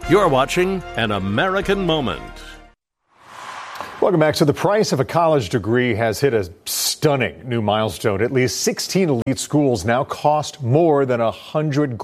You're watching An American Moment. Welcome back. So the price of a college degree has hit a stunning new milestone. At least 16 elite schools now cost more than $100,000,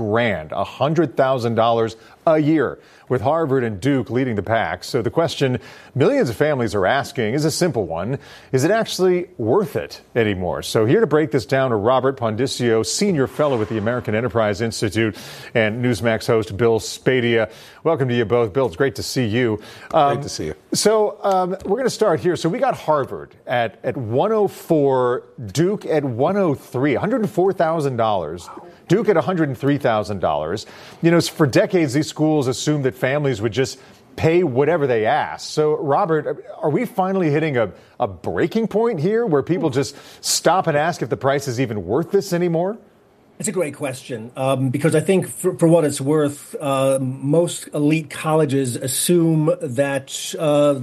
$100,000 a year, with Harvard and Duke leading the pack. So the question millions of families are asking is a simple one. Is it actually worth it anymore? So here to break this down are Robert Pondiscio, Senior Fellow with the American Enterprise Institute, and Newsmax host Bill Spadea. Welcome to you both. Bill, it's great to see you. Great to see you. So we're going to start here. So we got Harvard at 104, Duke at 103, $104,000. Wow. Duke at $103,000. You know, for decades, these schools assumed that families would just pay whatever they asked. So, Robert, are we finally hitting a breaking point here where people just stop and ask if the price is even worth this anymore? It's a great question because I think for what it's worth, most elite colleges assume that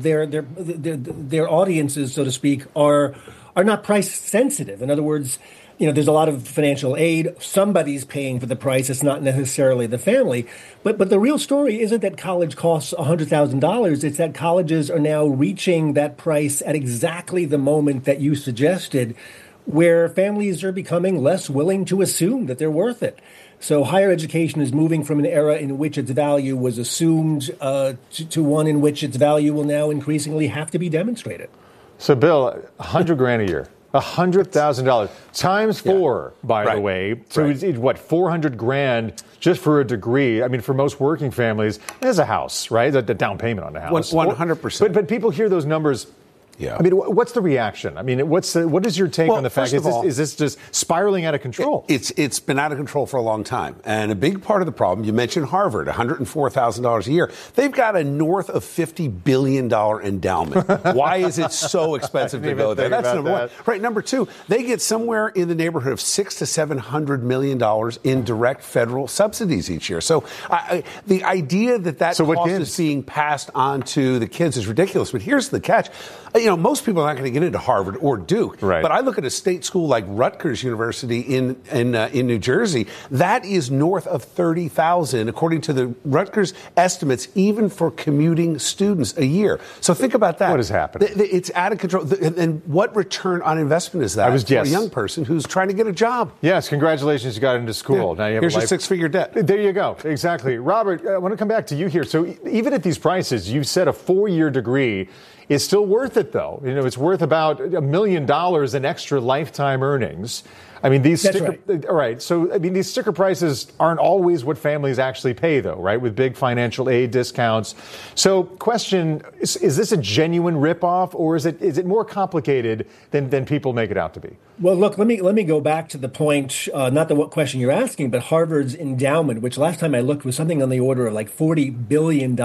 their audiences, so to speak, are not price sensitive. In other words, you know, there's a lot of financial aid. Somebody's paying for the price. It's not necessarily the family. But the real story isn't that college costs $100,000. It's that colleges are now reaching that price at exactly the moment that you suggested, where families are becoming less willing to assume that they're worth it. So higher education is moving from an era in which its value was assumed to one in which its value will now increasingly have to be demonstrated. So, Bill, $100,000 a year. $100,000 times four, by the way. So it's what, $400,000 just for a degree. I mean, for most working families, there's a house, right? The down payment on the house. 100%. But people hear those numbers. Yeah. I mean, what's the reaction? I mean, what is your take on the fact? Is this just spiraling out of control? It's been out of control for a long time. And a big part of the problem, you mentioned Harvard, $104,000 a year. They've got a north of $50 billion endowment. Why is it so expensive to go there? That's number one. Right. Number two, they get somewhere in the neighborhood of $600 to $700 million in direct federal subsidies each year. So the idea that cost is being passed on to the kids is ridiculous. But here's the catch. You know, most people are not going to get into Harvard or Duke. Right. But I look at a state school like Rutgers University in New Jersey. That is north of $30,000, according to the Rutgers estimates, even for commuting students a year. So think about that. What has happened? It's out of control. And what return on investment is that for a young person who's trying to get a job? Yes, congratulations, you got into school. Yeah. Now you have Here's your six-figure debt. There you go. Exactly. Robert, I want to come back to you here. So even at these prices, you've said a 4-year degree is still worth it, though. You know, it's worth about $1 million in extra lifetime earnings. I mean, these all right. So, I mean, these sticker prices aren't always what families actually pay, though, right? With big financial aid discounts. So, question: is this a genuine ripoff, or is it more complicated than people make it out to be? Well, look, let me go back to the point, not the what question you're asking, but Harvard's endowment, which last time I looked was something on the order of like $40 billion,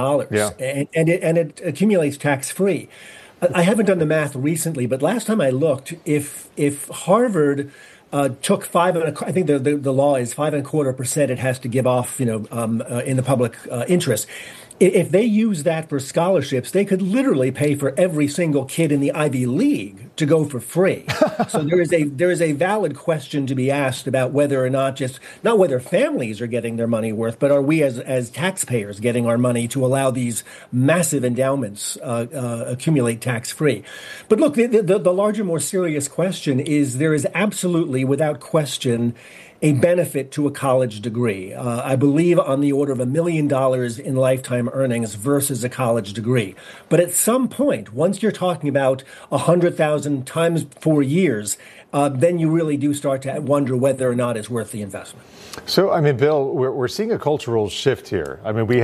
and it accumulates tax free. I haven't done the math recently, but last time I looked, if Harvard took I think the law is 5.25% it has to give off, in the public interest. If they use that for scholarships, they could literally pay for every single kid in the Ivy League to go for free. So there is a valid question to be asked about whether or not not whether families are getting their money worth, but are we as taxpayers getting our money to allow these massive endowments accumulate tax free? But look, the larger, more serious question is there is absolutely, without question, a benefit to a college degree. I believe on the order of $1 million in lifetime earnings versus a college degree. But at some point, once you're talking about 100,000 times 4 years, then you really do start to wonder whether or not it's worth the investment. So, I mean, Bill, we're seeing a cultural shift here. I mean, we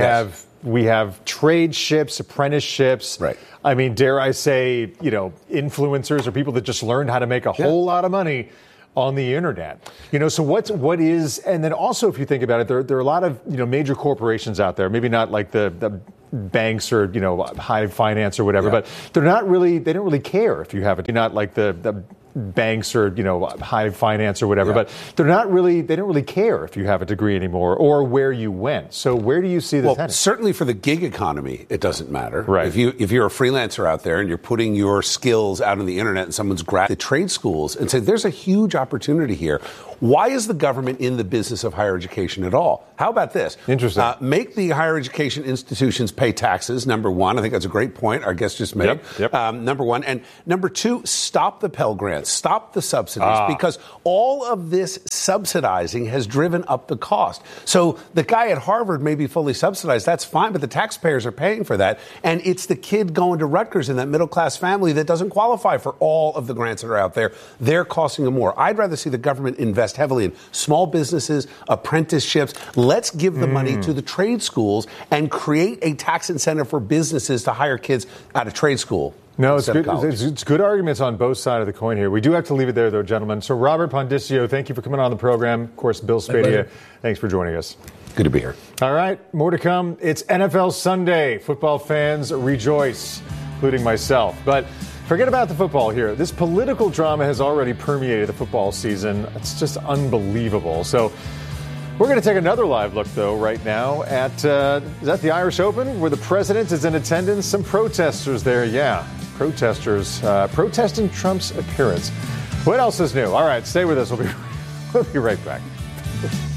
have trade ships, apprenticeships. Right. I mean, dare I say, influencers or people that just learned how to make a whole lot of money on the internet. So what is, and then also if you think about it, there are a lot of, major corporations out there, maybe not like the banks or, high finance or whatever, but they don't really care if you have it. Not like the banks or, high finance or whatever, but they don't really care if you have a degree anymore or where you went. So where do you see this heading? Certainly for the gig economy, it doesn't matter. Right. If you're a freelancer out there and you're putting your skills out on the internet and someone's grabbed the trade schools and said, there's a huge opportunity here. Why is the government in the business of higher education at all? How about this? Interesting. Make the higher education institutions pay taxes, number one. I think that's a great point our guest just made. Yep. Number one. And number two, stop the Pell Grants. Stop the subsidies, because all of this subsidizing has driven up the cost. So the guy at Harvard may be fully subsidized. That's fine, but the taxpayers are paying for that. And it's the kid going to Rutgers in that middle-class family that doesn't qualify for all of the grants that are out there. They're costing them more. I'd rather see the government invest heavily in small businesses, apprenticeships. Let's give the money to the trade schools and create a tax incentive for businesses to hire kids out of trade school. No, it's good. It's good arguments on both sides of the coin here. We do have to leave it there, though, gentlemen. So, Robert Pondiscio, thank you for coming on the program. Of course, Bill Spadea, thanks for joining us. Good to be here. All right, more to come. It's NFL Sunday. Football fans rejoice, including myself. But forget about the football here. This political drama has already permeated the football season. It's just unbelievable. So we're going to take another live look, though, right now at is that the Irish Open, where the president is in attendance. Some protesters there, protesters protesting Trump's appearance. What else is new? All right, stay with us. We'll be right back.